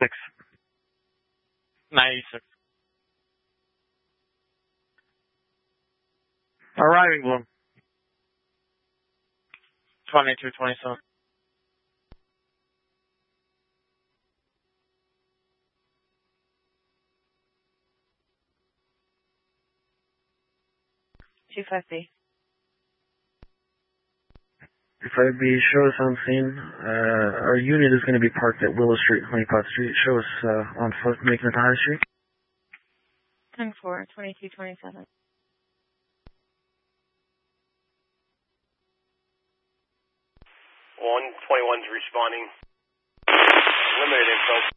96. Arriving Bloom. 2227. If I'd be, show us on scene. Our unit is going to be parked at Willow Street, Honeypot Street. Show us on foot, making it to High Street. 10-4, 2227. 121's responding. Limited info.